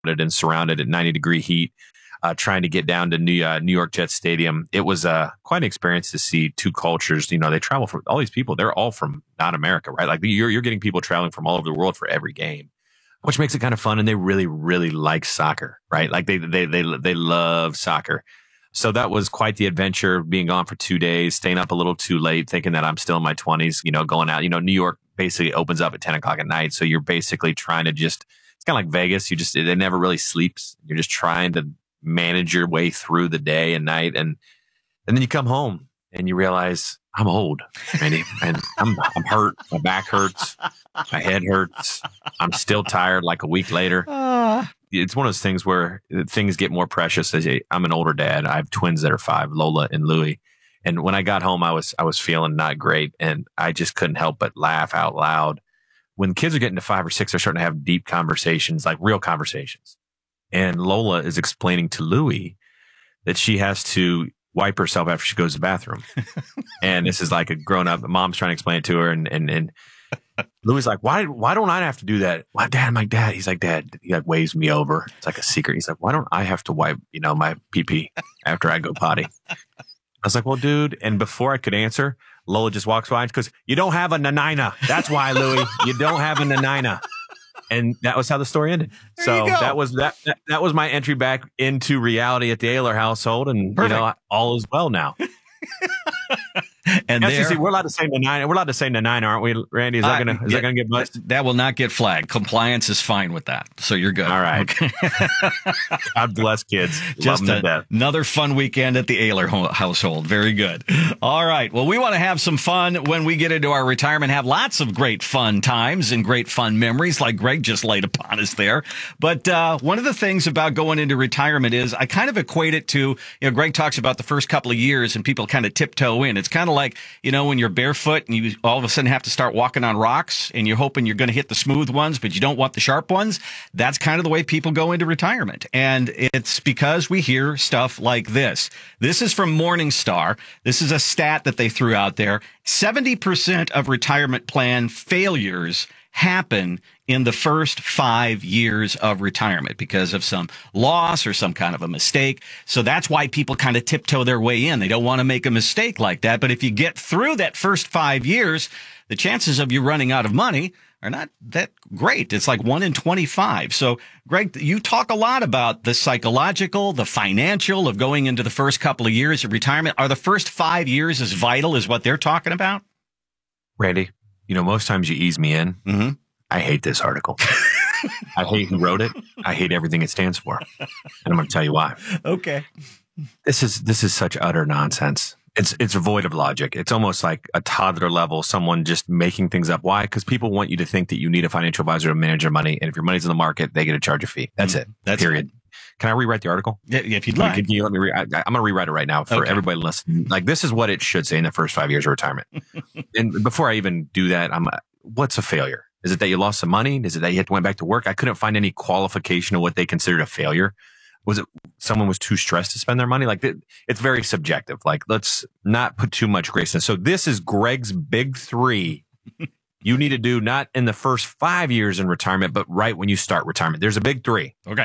and surrounded at 90-degree heat, trying to get down to New York Jets Stadium. It was quite an experience to see two cultures. They travel from all these people. They're all from not America, right? Like you're getting people traveling from all over the world for every game, which makes it kind of fun. And they really, really like soccer, right? Like they love soccer. So that was quite the adventure, being gone for 2 days, staying up a little too late, thinking that I'm still in my 20s, going out. New York basically opens up at 10 o'clock at night. So you're basically trying to it's kind of like Vegas. It never really sleeps. You're just trying to manage your way through the day and night. And then you come home and you realize I'm old, Randy, and I'm hurt. My back hurts. My head hurts. I'm still tired like a week later. It's one of those things where things get more precious. I'm an older dad. I have twins that are 5, Lola and Louie. And when I got home, I was feeling not great, and I just couldn't help but laugh out loud. When kids are getting to 5 or 6, they're starting to have deep conversations, like real conversations. And Lola is explaining to Louie that she has to wipe herself after she goes to the bathroom. And this is like a grown up mom's trying to explain it to her. And Louis like, why don't I have to do that? Why, Dad? I'm like, Dad. He's like, Dad. He like waves me over. It's like a secret. He's like, why don't I have to wipe, my pee after I go potty? I was like, well, dude. And before I could answer, Lola just walks by and goes, you don't have a nanina. That's why, Louis. You don't have a nanina. And that was how the story ended. So that was my entry back into reality at the Ayler household. And, all is well now. And we're allowed to say Nanina. We're allowed to say Nanina, aren't we, Randy? Is that gonna get busted? That will not get flagged. Compliance is fine with that, so you're good. All right. Okay. God bless kids. Just another fun weekend at the Ayler household. Very good. All right. Well, we want to have some fun when we get into our retirement. Have lots of great fun times and great fun memories, like Greg just laid upon us there. But one of the things about going into retirement is I kind of equate it to, Greg talks about the first couple of years and people kind of tiptoe in. It's kind of like, when you're barefoot and you all of a sudden have to start walking on rocks and you're hoping you're going to hit the smooth ones, but you don't want the sharp ones. That's kind of the way people go into retirement. And it's because we hear stuff like this. This is from Morningstar. This is a stat that they threw out there. 70% of retirement plan failures happen in the first 5 years of retirement because of some loss or some kind of a mistake. So that's why people kind of tiptoe their way in. They don't want to make a mistake like that. But if you get through that first 5 years, the chances of you running out of money are not that great. It's like 1 in 25. So, Greg, you talk a lot about the psychological, the financial of going into the first couple of years of retirement. Are the first 5 years as vital as what they're talking about? Randy, most times you ease me in. Mm-hmm. I hate this article. I hate who wrote it. I hate everything it stands for. And I'm going to tell you why. Okay. This is such utter nonsense. It's void of logic. It's almost like a toddler level, someone just making things up. Why? Because people want you to think that you need a financial advisor to manage your money. And if your money's in the market, they get to charge a fee. That's it. That's period. It. Can I rewrite the article? Yeah, if you'd like. Can you let me I'm going to rewrite it right now for everybody listening. Like, this is what it should say in the first 5 years of retirement. And before I even do that, what's a failure? Is it that you lost some money? Is it that you went back to work? I couldn't find any qualification of what they considered a failure. Was it someone was too stressed to spend their money? Like, it's very subjective. Like, let's not put too much grace in it. So this is Greg's big 3 you need to do, not in the first 5 years in retirement, but right when you start retirement. There's a big 3. Okay.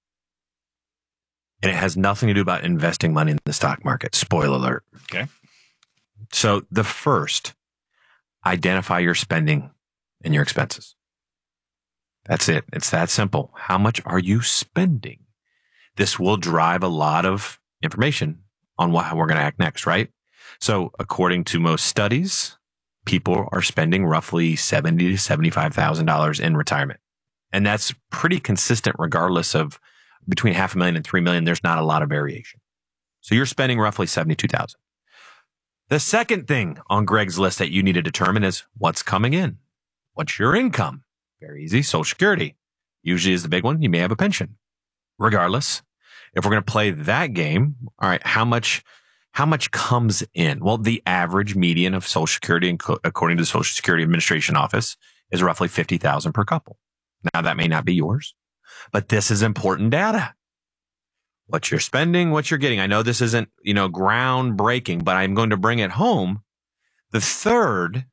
And it has nothing to do about investing money in the stock market. Spoiler alert. Okay. So the first, identify your spending and your expenses. That's it. It's that simple. How much are you spending? This will drive a lot of information on how we're going to act next, right? So according to most studies, people are spending roughly $70,000 to $75,000 in retirement. And that's pretty consistent regardless of between $500,000 and $3 million. There's not a lot of variation. So you're spending roughly $72,000. The second thing on Greg's list that you need to determine is what's coming in. What's your income? Very easy. Social Security usually is the big one. You may have a pension. Regardless, if we're going to play that game, all right, how much comes in? Well, the average median of Social Security, according to the Social Security Administration office, is roughly $50,000 per couple. Now, that may not be yours, but this is important data. What you're spending, what you're getting. I know this isn't, groundbreaking, but I'm going to bring it home. The third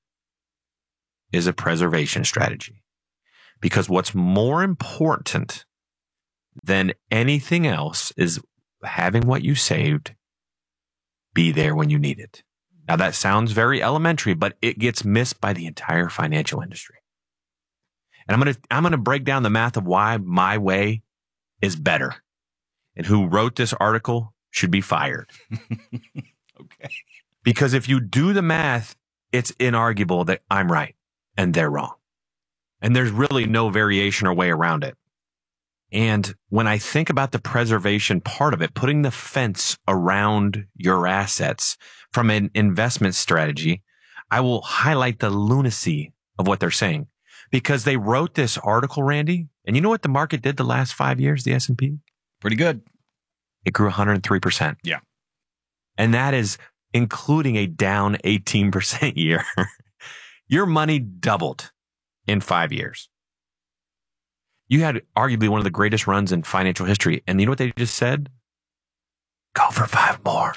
is a preservation strategy, because what's more important then anything else is having what you saved be there when you need it. Now that sounds very elementary, but it gets missed by the entire financial industry. And I'm going to break down the math of why my way is better and who wrote this article should be fired. Okay. Because if you do the math, it's inarguable that I'm right and they're wrong. And there's really no variation or way around it. And when I think about the preservation part of it, putting the fence around your assets from an investment strategy, I will highlight the lunacy of what they're saying. Because they wrote this article, Randy, and you know what the market did the last 5 years, the S&P? Pretty good. It grew 103%. Yeah. And that is including a down 18% year. Your money doubled in 5 years. You had arguably one of the greatest runs in financial history. And you know what they just said? Go for 5 more.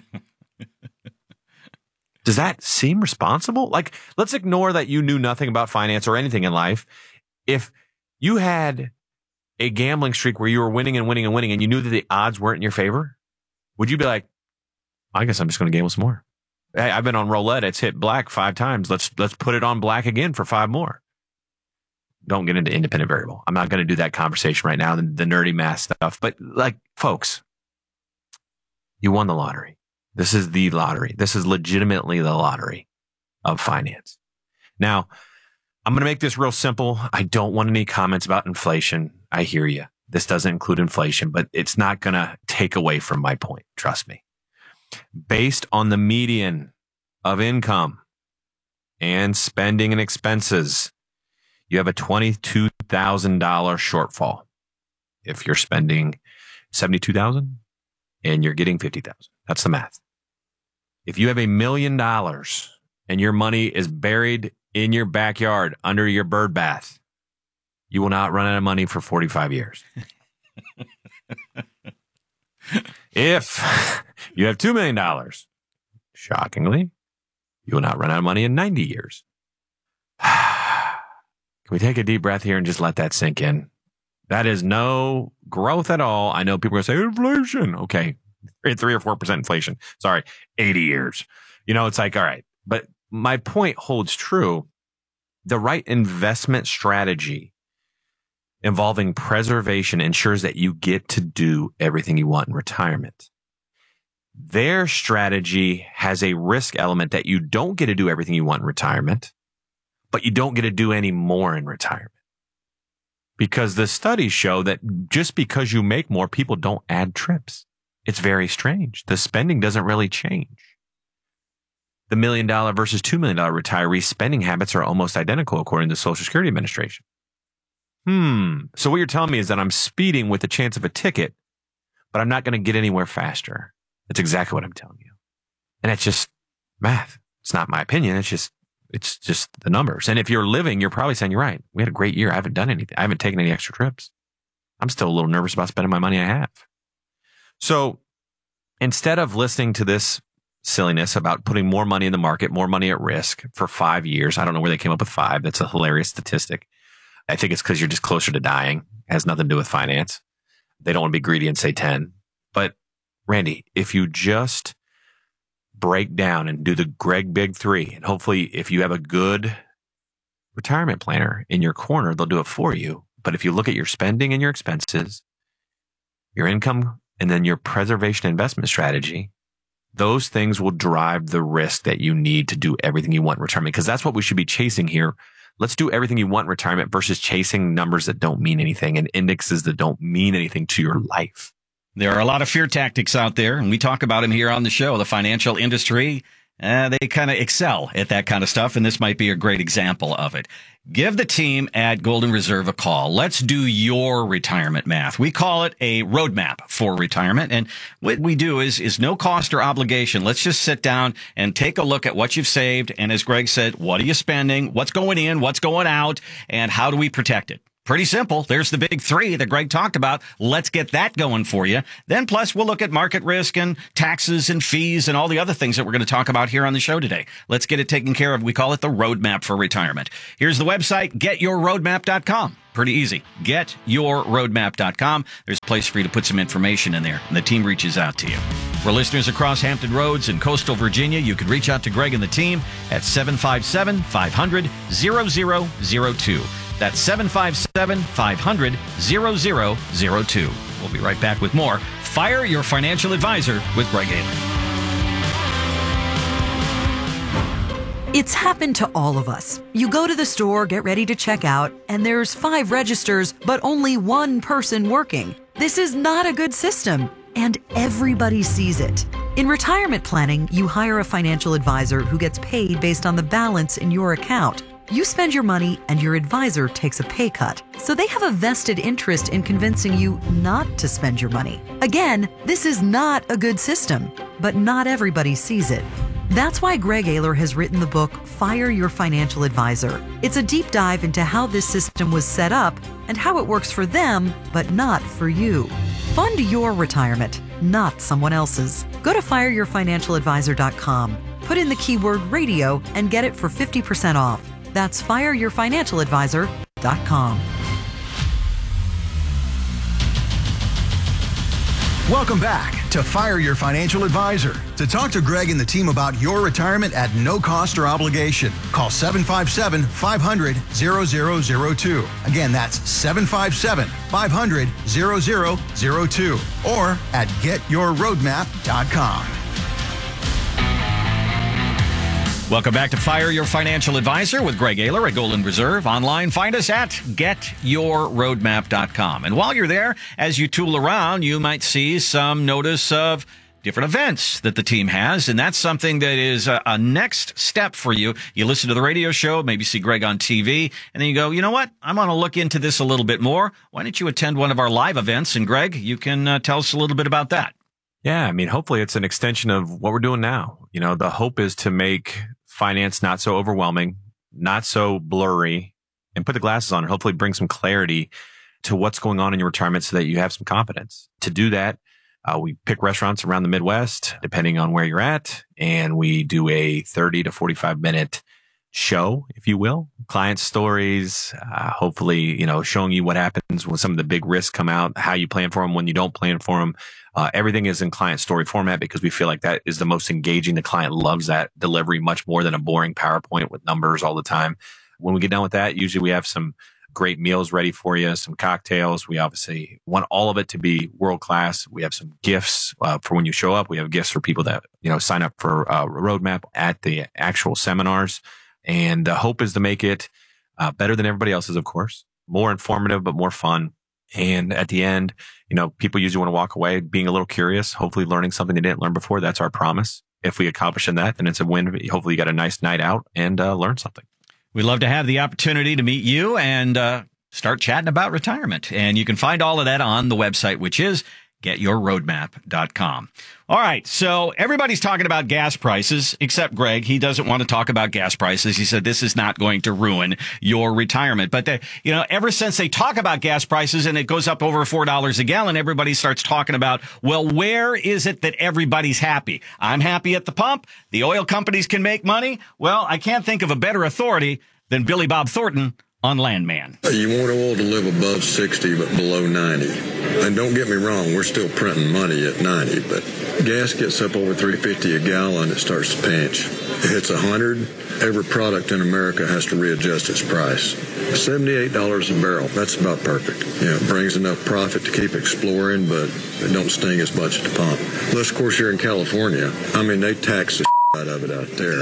Does that seem responsible? Like, let's ignore that you knew nothing about finance or anything in life. If you had a gambling streak where you were winning and winning and winning and you knew that the odds weren't in your favor, would you be like, I guess I'm just going to gamble some more? Hey, I've been on roulette. It's hit black 5 times. Let's put it on black again for 5 more. Don't get into independent variable. I'm not going to do that conversation right now, the nerdy math stuff. But like, folks, you won the lottery. This is the lottery. This is legitimately the lottery of finance. Now, I'm going to make this real simple. I don't want any comments about inflation. I hear you. This doesn't include inflation, but it's not going to take away from my point. Trust me. Based on the median of income and spending and expenses, you have a $22,000 shortfall. If you're spending $72,000 and you're getting $50,000, that's the math. If you have $1 million and your money is buried in your backyard under your bird bath, you will not run out of money for 45 years. If you have $2 million, shockingly, you will not run out of money in 90 years. Can we take a deep breath here and just let that sink in? That is no growth at all. I know people are going to say inflation. Okay. 3 or 4% inflation. Sorry. 80 years. You know, it's like, all right. But my point holds true. The right investment strategy involving preservation ensures that you get to do everything you want in retirement. Their strategy has a risk element that you don't get to do everything you want in retirement, but you don't get to do any more in retirement. Because the studies show that just because you make more, people don't add trips. It's very strange. The spending doesn't really change. The $1 million versus $2 million retiree spending habits are almost identical according to the Social Security Administration. So what you're telling me is that I'm speeding with the chance of a ticket, but I'm not going to get anywhere faster. That's exactly what I'm telling you. And it's just math. It's not my opinion. It's just the numbers. And if you're living, you're probably saying, you're right. We had a great year. I haven't done anything. I haven't taken any extra trips. I'm still a little nervous about spending my money I have. So instead of listening to this silliness about putting more money in the market, more money at risk for 5 years, I don't know where they came up with 5. That's a hilarious statistic. I think it's because you're just closer to dying. It has nothing to do with finance. They don't want to be greedy and say 10. But Randy, if you just break down and do the Greg Big 3, and hopefully if you have a good retirement planner in your corner, they'll do it for you. But if you look at your spending and your expenses, your income, and then your preservation investment strategy, those things will drive the risk that you need to do everything you want in retirement. Because that's what we should be chasing here. Let's do everything you want in retirement versus chasing numbers that don't mean anything and indexes that don't mean anything to your life. There are a lot of fear tactics out there, and we talk about them here on the show. The financial industry, they kind of excel at that kind of stuff, and this might be a great example of it. Give the team at Golden Reserve a call. Let's do your retirement math. We call it a roadmap for retirement, and what we do is no cost or obligation. Let's just sit down and take a look at what you've saved, and as Greg said, what are you spending, what's going in, what's going out, and how do we protect it? Pretty simple. There's the big three that Greg talked about. Let's get that going for you. Then plus we'll look at market risk and taxes and fees and all the other things that we're going to talk about here on the show today. Let's get it taken care of. We call it the roadmap for retirement. Here's the website, getyourroadmap.com. Pretty easy. Getyourroadmap.com. There's a place for you to put some information in there, and the team reaches out to you. For listeners across Hampton Roads and coastal Virginia, you can reach out to Greg and the team at 757-500-0002. That's 757-500-0002. We'll be right back with more Fire Your Financial Advisor with Greg Ayler. It's happened to all of us. You go to the store, get ready to check out, and there's 5 registers, but only 1 person working. This is not a good system, and everybody sees it. In retirement planning, you hire a financial advisor who gets paid based on the balance in your account. You spend your money and your advisor takes a pay cut. So they have a vested interest in convincing you not to spend your money. Again, this is not a good system, but not everybody sees it. That's why Greg Ayler has written the book, Fire Your Financial Advisor. It's a deep dive into how this system was set up and how it works for them, but not for you. Fund your retirement, not someone else's. Go to fireyourfinancialadvisor.com. Put in the keyword radio and get it for 50% off. That's fireyourfinancialadvisor.com. Welcome back to Fire Your Financial Advisor. To talk to Greg and the team about your retirement at no cost or obligation, call 757-500-0002. Again, that's 757-500-0002 or at getyourroadmap.com. Welcome back to Fire Your Financial Advisor with Greg Ayler at Golden Reserve. Online, find us at getyourroadmap.com. And while you're there, as you tool around, you might see some notice of different events that the team has. And that's something that is a next step for you. You listen to the radio show, maybe see Greg on TV, and then you go, you know what? I'm going to look into this a little bit more. Why don't you attend one of our live events? And Greg, you can tell us a little bit about that. Yeah, I mean, hopefully it's an extension of what we're doing now. You know, the hope is to make finance not so overwhelming, not so blurry, and put the glasses on and hopefully bring some clarity to what's going on in your retirement so that you have some confidence. To do that, we pick restaurants around the Midwest, depending on where you're at, and we do a 30 to 45 minute show, if you will, client stories, hopefully, you know, showing you what happens when some of the big risks come out, how you plan for them, when you don't plan for them. Everything is in client story format because we feel like that is the most engaging. The client loves that delivery much more than a boring PowerPoint with numbers all the time. When we get done with that, usually we have some great meals ready for you, some cocktails. We obviously want all of it to be world class. We have some gifts for when you show up. We have gifts for people that, you know, sign up for Roadmap at the actual seminars. And the hope is to make it better than everybody else's, of course, more informative, but more fun. And at the end, you know, people usually want to walk away being a little curious, hopefully learning something they didn't learn before. That's our promise. If we accomplish that, then it's a win. Hopefully you got a nice night out and learn something. We'd love to have the opportunity to meet you and start chatting about retirement. And you can find all of that on the website, which is getyourroadmap.com. All right. So everybody's talking about gas prices, except Greg. He doesn't want to talk about gas prices. He said this is not going to ruin your retirement. But, you know, ever since they talk about gas prices and it goes up over $4 a gallon, everybody starts talking about, well, where is it that everybody's happy? I'm happy at the pump. The oil companies can make money. Well, I can't think of a better authority than Billy Bob Thornton on Landman. You want oil to live above 60 but below 90. And don't get me wrong, we're still printing money at 90, but gas gets up over $3.50 a gallon, it starts to pinch. It hits 100, every product in America has to readjust its price. $78 a barrel, that's about perfect. You know, it brings enough profit to keep exploring, but it don't sting as much at the pump. Unless, of course, you're in California. I mean, they tax the out of it out there.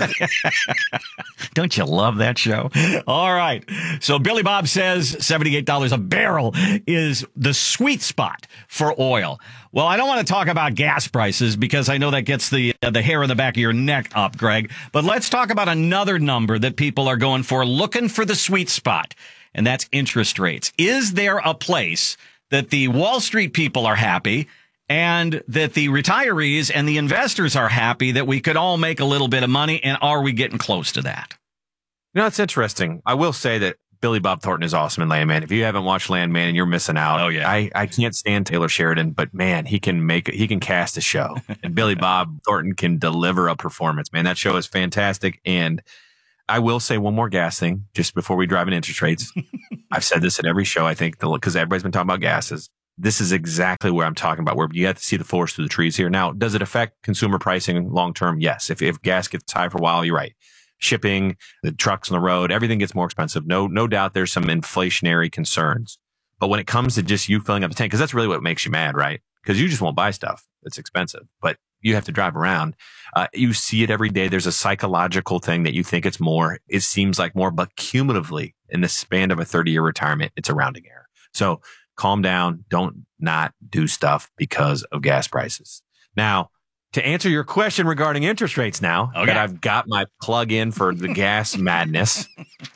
Don't you love that show? All right. So Billy Bob says $78 a barrel is the sweet spot for oil. Well, I don't want to talk about gas prices because I know that gets the hair on the back of your neck up, Greg. But let's talk about another number that people are going for, looking for the sweet spot, and that's interest rates. Is there a place that the Wall Street people are happy and that the retirees and the investors are happy that we could all make a little bit of money? And are we getting close to that? You know, it's interesting. I will say that Billy Bob Thornton is awesome in Landman. If you haven't watched Landman, you're missing out. Oh, yeah. I can't stand Taylor Sheridan, but man, he can cast a show. And Billy Bob Thornton can deliver a performance. Man, that show is fantastic. And I will say one more gas thing just before we drive in interest rates. I've said this at every show, I think, because everybody's been talking about gases. This is exactly where I'm talking about, where you have to see the forest through the trees here. Now, does it affect consumer pricing long term? Yes. If gas gets high for a while, you're right. Shipping, the trucks on the road, everything gets more expensive. No doubt there's some inflationary concerns. But when it comes to just you filling up the tank, because that's really what makes you mad, right? Because you just won't buy stuff that's expensive, but you have to drive around. You see it every day. There's a psychological thing that you think it's more. It seems like more, but cumulatively in the span of a 30-year retirement, it's a rounding error. So calm down. Don't not do stuff because of gas prices. Now, to answer your question regarding interest rates now, that I've got my plug in for the gas madness.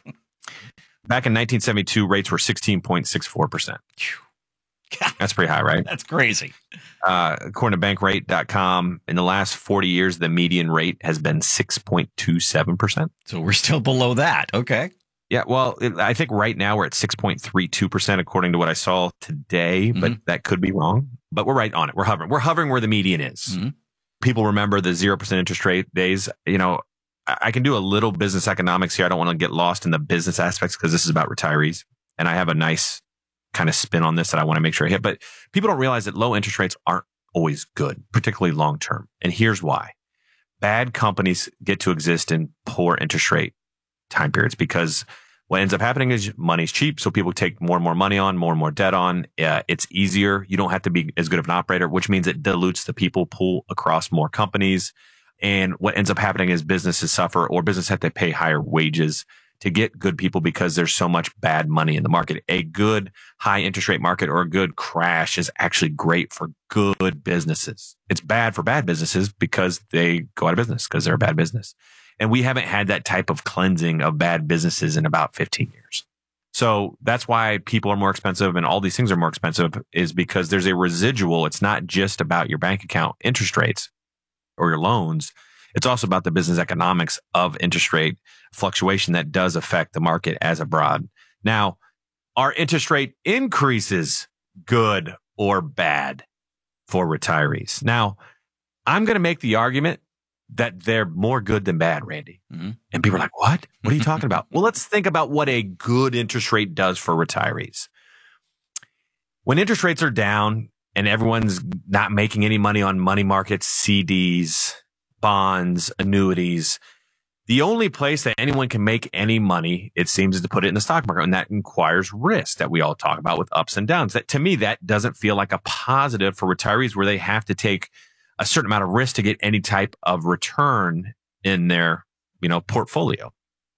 Back in 1972, rates were 16.64%. That's pretty high, right? That's crazy. According to bankrate.com, in the last 40 years, the median rate has been 6.27%. So we're still below that. Okay. Yeah, well, I think right now we're at 6.32% according to what I saw today, but that could be wrong. But we're right on it. We're hovering. We're hovering where the median is. Mm-hmm. People remember the 0% interest rate days. You know, I can do a little business economics here. I don't want to get lost in the business aspects because this is about retirees. And I have a nice kind of spin on this that I want to make sure I hit. But people don't realize that low interest rates aren't always good, particularly long term. And here's why. Bad companies get to exist in poor interest rate time periods because what ends up happening is money's cheap. So people take more and more money on, more and more debt on. It's easier. You don't have to be as good of an operator, which means it dilutes the people pool across more companies. And what ends up happening is businesses suffer or businesses have to pay higher wages to get good people because there's so much bad money in the market. A good high interest rate market or a good crash is actually great for good businesses. It's bad for bad businesses because they go out of business because they're a bad business. And we haven't had that type of cleansing of bad businesses in about 15 years. So that's why people are more expensive and all these things are more expensive is because there's a residual. It's not just about your bank account interest rates or your loans. It's also about the business economics of interest rate fluctuation that does affect the market as a broad. Now, are interest rate increases good or bad for retirees? Now, I'm going to make the argument that they're more good than bad, Randy. Mm-hmm. And people are like, what? What are you talking about? Well, let's think about what a good interest rate does for retirees. When interest rates are down and everyone's not making any money on money markets, CDs, bonds, annuities, the only place that anyone can make any money, it seems, is to put it in the stock market. And that requires risk that we all talk about with ups and downs. That to me, that doesn't feel like a positive for retirees where they have to take a certain amount of risk to get any type of return in their, portfolio.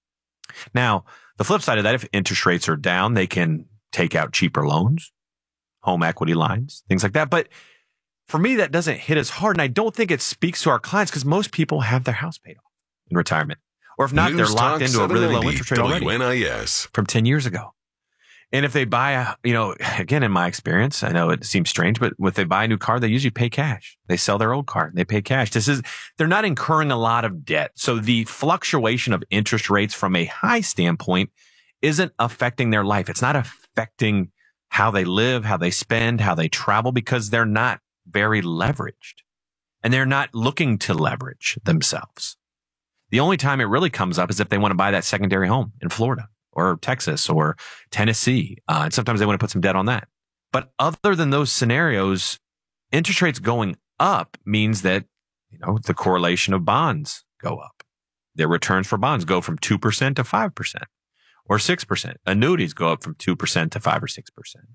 Now, the flip side of that, if interest rates are down, they can take out cheaper loans, home equity lines, things like that. But for me, that doesn't hit as hard. And I don't think it speaks to our clients because most people have their house paid off in retirement. Or if not, News they're locked Talk into a really low interest rate already WNIS. from 10 years ago. And if they buy again, in my experience, I know it seems strange, but if they buy a new car, they usually pay cash. They sell their old car and they pay cash. They're not incurring a lot of debt. So the fluctuation of interest rates from a high standpoint isn't affecting their life. It's not affecting how they live, how they spend, how they travel, because they're not very leveraged and they're not looking to leverage themselves. The only time it really comes up is if they want to buy that secondary home in Florida or Texas or Tennessee. And sometimes they want to put some debt on that. But other than those scenarios, interest rates going up means that, the correlation of bonds go up. Their returns for bonds go from 2% to 5% or 6%. Annuities go up from 2% to 5 or 6%.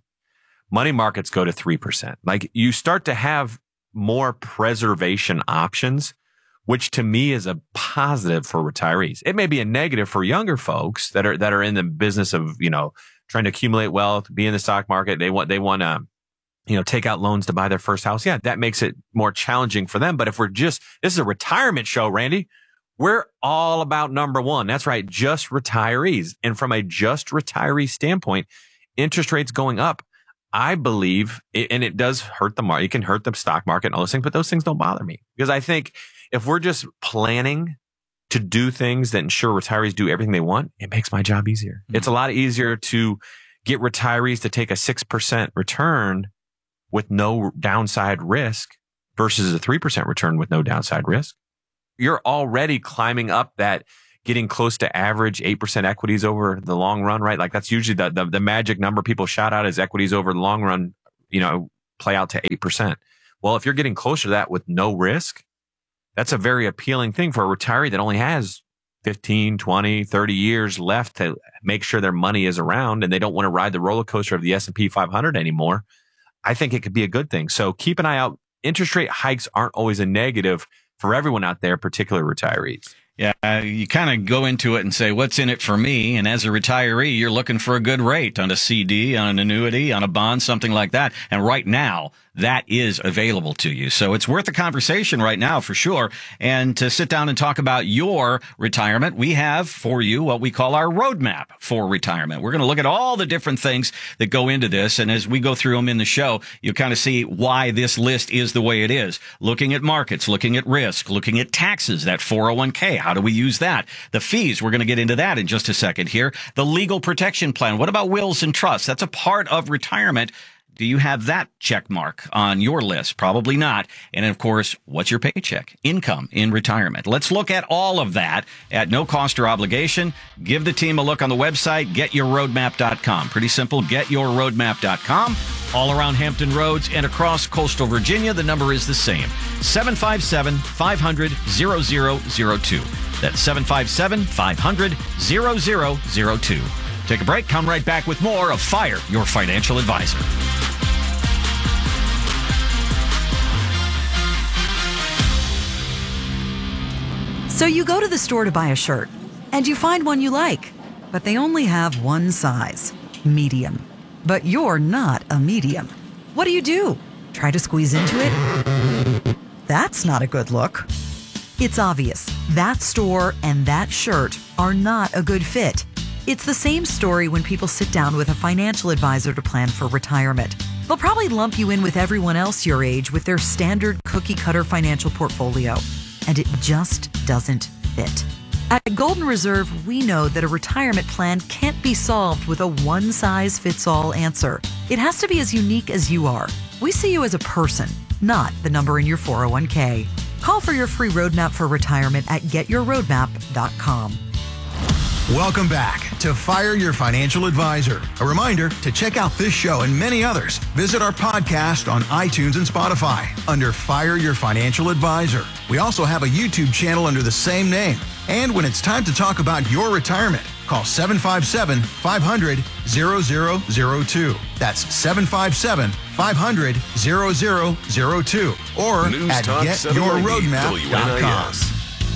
Money markets go to 3%. Like you start to have more preservation options, which to me is a positive for retirees. It may be a negative for younger folks that are in the business of, trying to accumulate wealth, be in the stock market. They want to, take out loans to buy their first house. Yeah, that makes it more challenging for them. But if this is a retirement show, Randy, we're all about number one. That's right. Just retirees. And from a just retiree standpoint, interest rates going up, I believe, and it does hurt the market. It can hurt the stock market and all those things, but those things don't bother me because I think if we're just planning to do things that ensure retirees do everything they want, it makes my job easier. It's a lot easier to get retirees to take a 6% return with no downside risk versus a 3% return with no downside risk. You're already climbing up that, getting close to average 8% equities over the long run, right? Like that's usually the magic number people shout out as equities over the long run, play out to 8%. Well, if you're getting closer to that with no risk, that's a very appealing thing for a retiree that only has 15, 20, 30 years left to make sure their money is around and they don't want to ride the roller coaster of the S&P 500 anymore. I think it could be a good thing. So keep an eye out. Interest rate hikes aren't always a negative for everyone out there, particularly retirees. Yeah, you kind of go into it and say, what's in it for me? And as a retiree, you're looking for a good rate on a CD, on an annuity, on a bond, something like that. And right now, that is available to you. So it's worth a conversation right now for sure. And to sit down and talk about your retirement, we have for you what we call our roadmap for retirement. We're going to look at all the different things that go into this. And as we go through them in the show, you'll kind of see why this list is the way it is. Looking at markets, looking at risk, looking at taxes, that 401k. How do we use that? The fees, we're going to get into that in just a second here. The legal protection plan. What about wills and trusts? That's a part of retirement. Do you have that check mark on your list? Probably not. And of course, what's your paycheck? Income in retirement. Let's look at all of that at no cost or obligation. Give the team a look on the website, getyourroadmap.com. Pretty simple, getyourroadmap.com. All around Hampton Roads and across coastal Virginia, the number is the same. 757-500-0002. That's 757-500-0002. Take a break. Come right back with more of Fire Your Financial Advisor. So you go to the store to buy a shirt, and you find one you like, but they only have one size, medium. But you're not a medium. What do? Try to squeeze into it? That's not a good look. It's obvious. That store and that shirt are not a good fit. It's the same story when people sit down with a financial advisor to plan for retirement. They'll probably lump you in with everyone else your age with their standard cookie-cutter financial portfolio, and it just doesn't fit. At Golden Reserve, we know that a retirement plan can't be solved with a one-size-fits-all answer. It has to be as unique as you are. We see you as a person, not the number in your 401k. Call for your free roadmap for retirement at getyourroadmap.com. Welcome back to Fire Your Financial Advisor. A reminder to check out this show and many others. Visit our podcast on iTunes and Spotify under Fire Your Financial Advisor. We also have a YouTube channel under the same name. And when it's time to talk about your retirement, call 757-500-0002. That's 757-500-0002 or News at Talk 790 getyourroadmap.com. WNIS.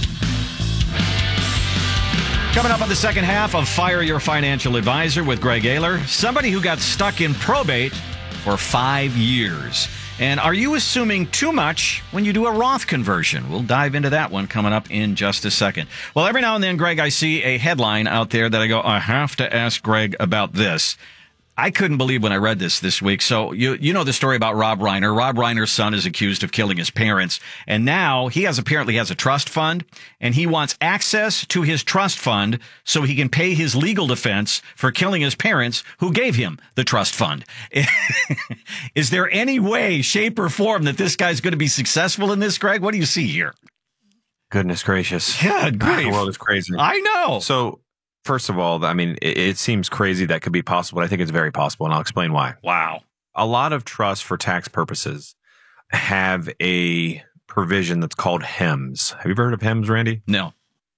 Coming up on the second half of Fire Your Financial Advisor with Greg Ayler, somebody who got stuck in probate for 5 years. And are you assuming too much when you do a Roth conversion? We'll dive into that one coming up in just a second. Well, every now and then, Greg, I see a headline out there that I go, I have to ask Greg about this. I couldn't believe when I read this week. So you know the story about Rob Reiner. Rob Reiner's son is accused of killing his parents. And now he apparently has a trust fund, and he wants access to his trust fund so he can pay his legal defense for killing his parents who gave him the trust fund. Is there any way, shape, or form that this guy's going to be successful in this, Greg? What do you see here? Goodness gracious. God, The world is crazy. I know. So, first of all, I mean, it seems crazy that could be possible, but I think it's very possible, and I'll explain why. Wow. A lot of trusts for tax purposes have a provision that's called HEMS. Have you ever heard of HEMS, Randy? No.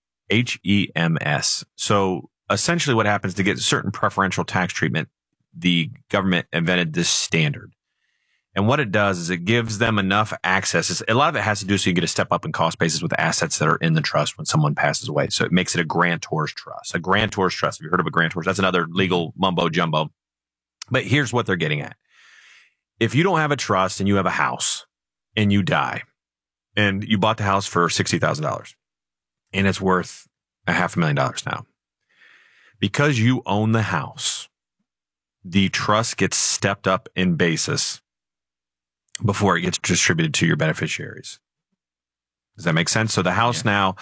HEMS. So essentially what happens to get certain preferential tax treatment, the government invented this standard. And what it does is it gives them enough access. A lot of it has to do so you get a step up in cost basis with the assets that are in the trust when someone passes away. So it makes it a grantor's trust. A grantor's trust. Have you heard of a grantor's? That's another legal mumbo jumbo. But here's what they're getting at. If you don't have a trust and you have a house and you die and you bought the house for $60,000 and it's worth $500,000 now, because you own the house, the trust gets stepped up in basis before it gets distributed to your beneficiaries. Does that make sense? So the house now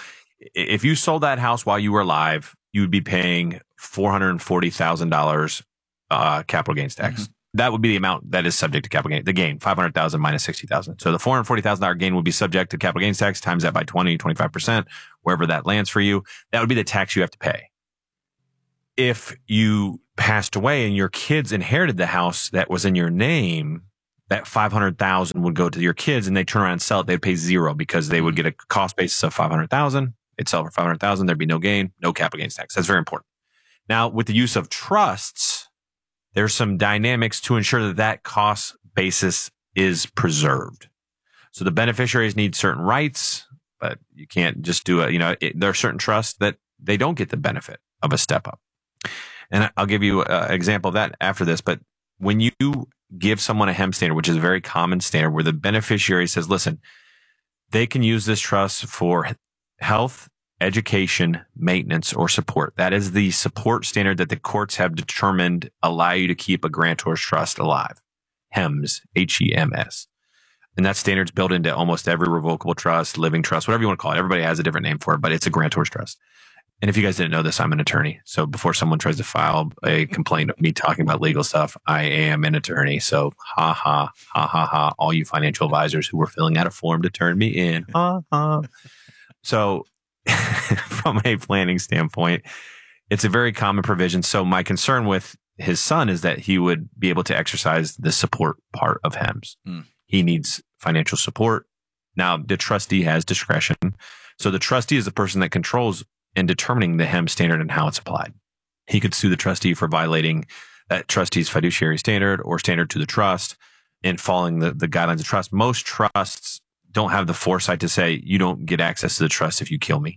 if you sold that house while you were alive, you would be paying $440,000 capital gains tax. Mm-hmm. That would be the amount that is subject to capital gain. The gain, $500,000 minus $60,000. So the $440,000 gain would be subject to capital gains tax, times that by 25%, wherever that lands for you. That would be the tax you have to pay. If you passed away and your kids inherited the house that was in your name, that $500,000 would go to your kids, and they turn around and sell it. They'd pay zero because they would get a cost basis of $500,000. They'd sell for $500,000. There'd be no gain, no capital gains tax. That's very important. Now, with the use of trusts, there's some dynamics to ensure that that cost basis is preserved. So the beneficiaries need certain rights, but you can't just do there are certain trusts that they don't get the benefit of a step up. And I'll give you an example of that after this. But when you give someone a HEM standard, which is a very common standard, where the beneficiary says, listen, they can use this trust for health, education, maintenance, or support. That is the support standard that the courts have determined allow you to keep a grantor's trust alive. HEMS, H-E-M-S. And that standard's built into almost every revocable trust, living trust, whatever you want to call it. Everybody has a different name for it, but it's a grantor's trust. And if you guys didn't know this, I'm an attorney. So before someone tries to file a complaint of me talking about legal stuff, I am an attorney. So ha ha, ha ha ha, all you financial advisors who were filling out a form to turn me in. Ha ha. So from a planning standpoint, it's a very common provision. So my concern with his son is that he would be able to exercise the support part of HEMS. He needs financial support. Now, the trustee has discretion. So the trustee is the person that controls in determining the HEM standard and how it's applied. He could sue the trustee for violating that trustee's fiduciary standard or standard to the trust and following the guidelines of trust. Most trusts don't have the foresight to say, you don't get access to the trust if you kill me,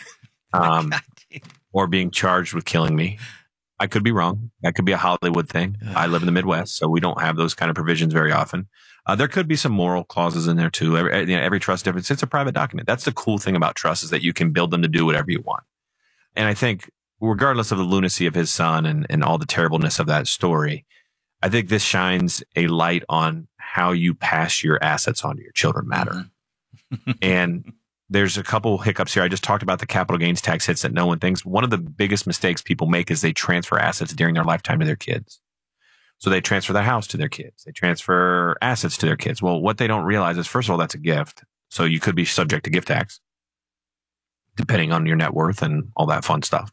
or being charged with killing me. I could be wrong. That could be a Hollywood thing. I live in the Midwest, so we don't have those kind of provisions very often. There could be some moral clauses in there too. Every trust difference. It's a private document. That's the cool thing about trusts, is that you can build them to do whatever you want. And I think regardless of the lunacy of his son and all the terribleness of that story, I think this shines a light on how you pass your assets on to your children matter. And there's a couple hiccups here. I just talked about the capital gains tax hits that no one thinks. One of the biggest mistakes people make is they transfer assets during their lifetime to their kids. So they transfer their house to their kids. They transfer assets to their kids. Well, what they don't realize is, first of all, that's a gift. So you could be subject to gift tax, depending on your net worth and all that fun stuff.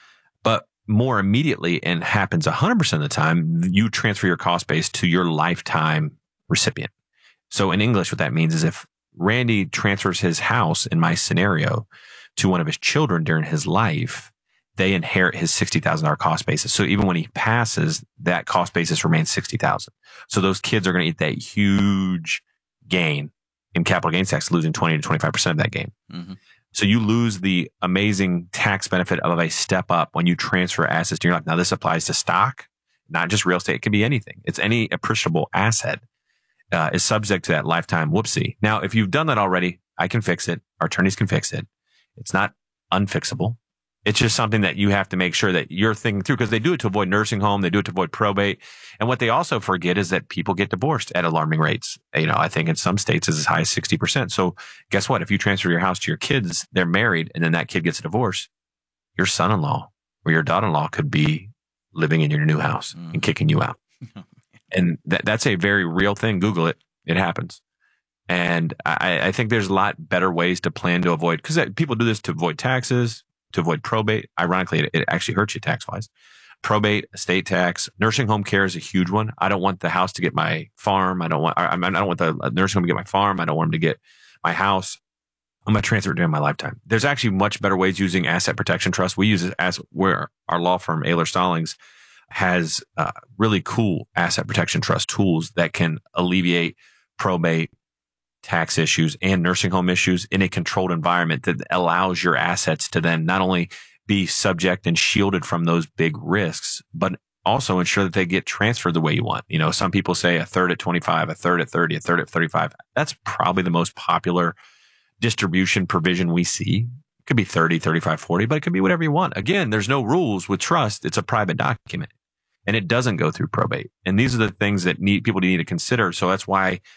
But more immediately, and happens 100% of the time, you transfer your cost base to your lifetime recipient. So in English, what that means is if Randy transfers his house, in my scenario, to one of his children during his life, they inherit his $60,000 cost basis. So even when he passes, that cost basis remains $60,000. So those kids are going to eat that huge gain in capital gains tax, losing 20 to 25% of that gain. Mm-hmm. So you lose the amazing tax benefit of a step up when you transfer assets to your life. Now, this applies to stock, not just real estate. It could be anything. It's any appreciable asset is subject to that lifetime whoopsie. Now, if you've done that already, I can fix it. Our attorneys can fix it. It's not unfixable. It's just something that you have to make sure that you're thinking through, because they do it to avoid nursing home. They do it to avoid probate. And what they also forget is that people get divorced at alarming rates. I think in some states it's as high as 60%. So guess what? If you transfer your house to your kids, they're married, and then that kid gets a divorce, your son-in-law or your daughter-in-law could be living in your new house and kicking you out. And that's a very real thing. Google it. It happens. And I think there's a lot better ways to plan to avoid, because people do this to avoid taxes, to avoid probate. Ironically, it actually hurts you tax-wise. Probate, estate tax, nursing home care is a huge one. I don't want the house to get my farm. I don't want the nursing home to get my farm. I don't want them to get my house. I'm going to transfer it during my lifetime. There's actually much better ways using asset protection trust. We use it as where our law firm, Ayler Stallings, has really cool asset protection trust tools that can alleviate probate, tax issues, and nursing home issues in a controlled environment that allows your assets to then not only be subject and shielded from those big risks, but also ensure that they get transferred the way you want. Some people say a third at 25, a third at 30, a third at 35. That's probably the most popular distribution provision we see. It could be 30, 35, 40, but it could be whatever you want. Again, there's no rules with trust. It's a private document, and it doesn't go through probate. And these are the things that people need to consider. So that's why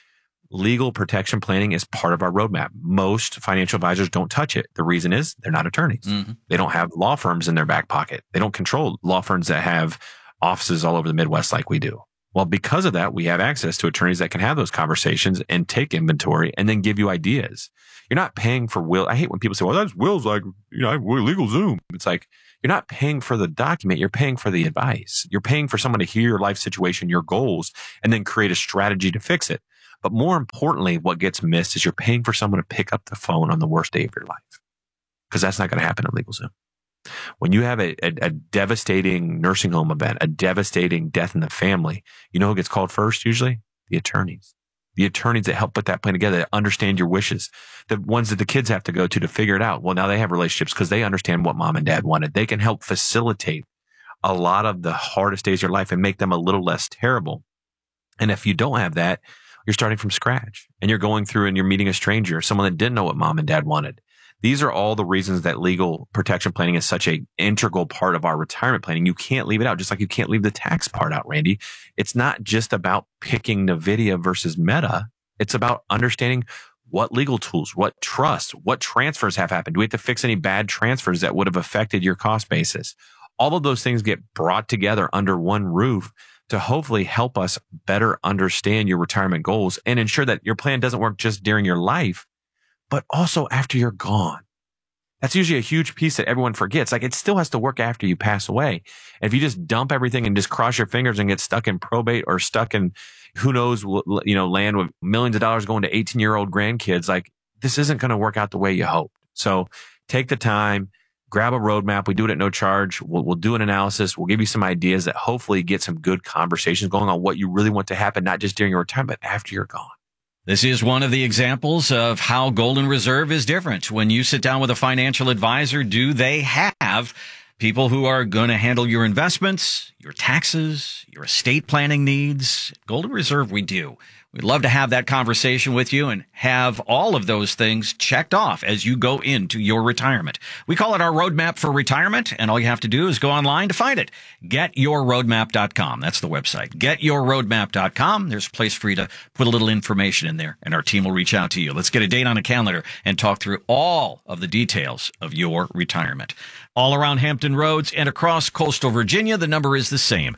legal protection planning is part of our roadmap. Most financial advisors don't touch it. The reason is they're not attorneys. Mm-hmm. They don't have law firms in their back pocket. They don't control law firms that have offices all over the Midwest like we do. Well, because of that, we have access to attorneys that can have those conversations and take inventory and then give you ideas. You're not paying for will. I hate when people say, well, that's Will's like, LegalZoom. It's like, you're not paying for the document. You're paying for the advice. You're paying for someone to hear your life situation, your goals, and then create a strategy to fix it. But more importantly, what gets missed is you're paying for someone to pick up the phone on the worst day of your life. Because that's not going to happen at LegalZoom. When you have a devastating nursing home event, a devastating death in the family, you know who gets called first usually? The attorneys. The attorneys that help put that plan together, that understand your wishes, the ones that the kids have to go to figure it out. Well, now they have relationships because they understand what mom and dad wanted. They can help facilitate a lot of the hardest days of your life and make them a little less terrible. And if you don't have that, you're starting from scratch and you're going through and you're meeting a stranger, someone that didn't know what mom and dad wanted. These are all the reasons that legal protection planning is such an integral part of our retirement planning. You can't leave it out, just like you can't leave the tax part out, Randy. It's not just about picking NVIDIA versus Meta. It's about understanding what legal tools, what trusts, what transfers have happened. Do we have to fix any bad transfers that would have affected your cost basis? All of those things get brought together under one roof to hopefully help us better understand your retirement goals and ensure that your plan doesn't work just during your life, but also after you're gone. That's usually a huge piece that everyone forgets. Like, it still has to work after you pass away. And if you just dump everything and just cross your fingers and get stuck in probate or stuck in who knows, land with millions of dollars going to 18-year-old grandkids, like, this isn't going to work out the way you hoped. So take the time, grab a roadmap. We do it at no charge. We'll do an analysis. We'll give you some ideas that hopefully get some good conversations going on what you really want to happen, not just during your retirement, but after you're gone. This is one of the examples of how Golden Reserve is different. When you sit down with a financial advisor, do they have people who are going to handle your investments, your taxes, your estate planning needs? Golden Reserve, we do. We'd love to have that conversation with you and have all of those things checked off as you go into your retirement. We call it our roadmap for retirement, and all you have to do is go online to find it. GetYourRoadmap.com. That's the website. GetYourRoadmap.com. There's a place for you to put a little information in there, and our team will reach out to you. Let's get a date on a calendar and talk through all of the details of your retirement. All around Hampton Roads and across coastal Virginia, the number is the same,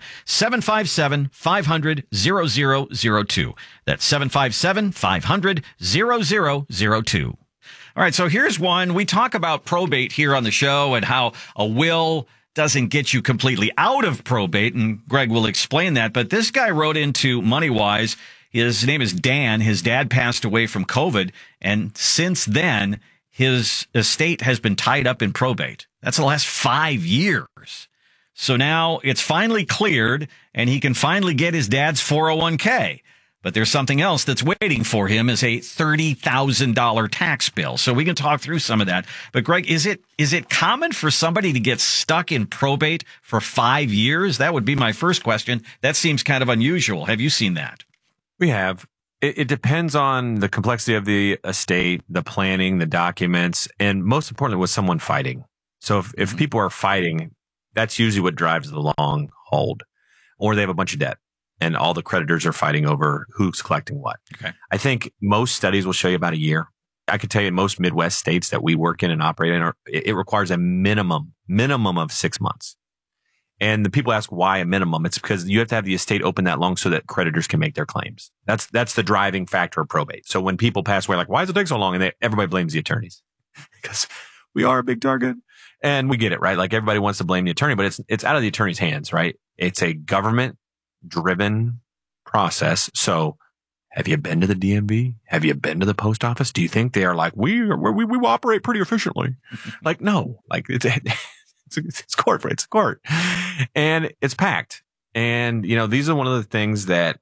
757-500-0002. That's 757-500-0002. All right, so here's one. We talk about probate here on the show and how a will doesn't get you completely out of probate, and Greg will explain that. But this guy wrote into MoneyWise. His name is Dan. His dad passed away from COVID, and since then, his estate has been tied up in probate. That's the last 5 years. So now it's finally cleared, and he can finally get his dad's 401k. But there's something else that's waiting for him, is a $30,000 tax bill. So we can talk through some of that. But Greg, is it common for somebody to get stuck in probate for 5 years? That would be my first question. That seems kind of unusual. Have you seen that? We have. It depends on the complexity of the estate, the planning, the documents, and most importantly, with someone fighting. So if people are fighting, that's usually what drives the long hold, or they have a bunch of debt and all the creditors are fighting over who's collecting what. Okay. I think most studies will show you about a year. I could tell you in most Midwest states that we work in and operate in, it requires a minimum of 6 months. And the people ask why a minimum. It's because you have to have the estate open that long so that creditors can make their claims. That's the driving factor of probate. So when people pass away, like, why does it take so long? And everybody blames the attorneys because we are a big target. And we get it, right? Like, everybody wants to blame the attorney, but it's out of the attorney's hands, right? It's a government driven process. So have you been to the DMV? Have you been to the post office? Do you think they are like, we operate pretty efficiently? Like, no, like it's corporate. It's a court, and it's packed. And, these are one of the things that,